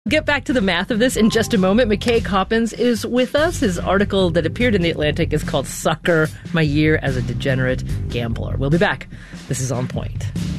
Get back to the math of this in just a moment. McKay Coppins is with us. His article that appeared in The Atlantic is called Sucker, My Year as a Degenerate Gambler. We'll be back. This is On Point.